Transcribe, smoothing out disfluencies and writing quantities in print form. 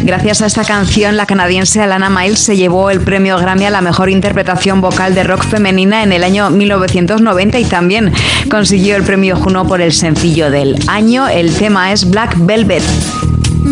Gracias a esta canción, la canadiense Alana Miles se llevó el premio Grammy a la mejor interpretación vocal de rock femenina en el año 1990 y también consiguió el premio Juno por el sencillo del año. El tema es Black Velvet.